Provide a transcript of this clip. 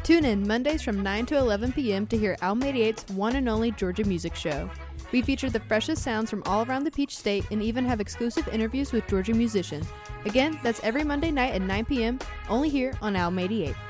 Tune in Mondays from 9 to 11 p.m. to hear Alm 88's one and only Georgia Music Show. We feature the freshest sounds from all around the Peach State and even have exclusive interviews with Georgia musicians. Again, that's every Monday night at 9 p.m. only here on Alm 88.